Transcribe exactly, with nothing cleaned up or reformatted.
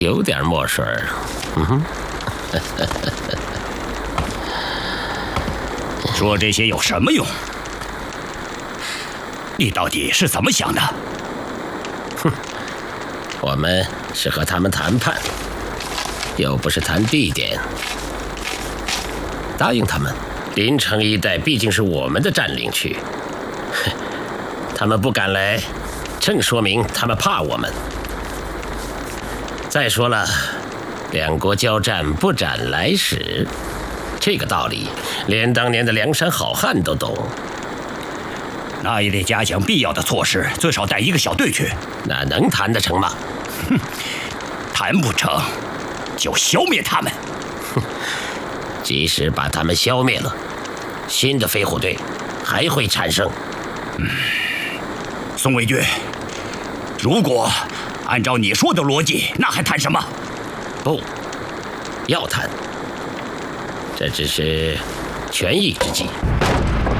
有点墨水儿。嗯哼。 说这些有什么用？你到底是怎么想的？ 哼，我们是和他们谈判，又不是谈地点。答应他们，临城一带毕竟是我们的占领区，他们不敢来，正说明他们怕我们。再说了，两国交战不斩来使。这个道理，连当年的梁山好汉都懂。 那也得加强必要的措施，最少带一个小队去。 那能谈得成吗？ 哼，谈不成，就消灭他们。 哼，即使把他们消灭了，新的飞虎队还会产生。 嗯，宋卫军，如果按照你说的逻辑，那还谈什么？ 不，要谈。这只是权宜之计。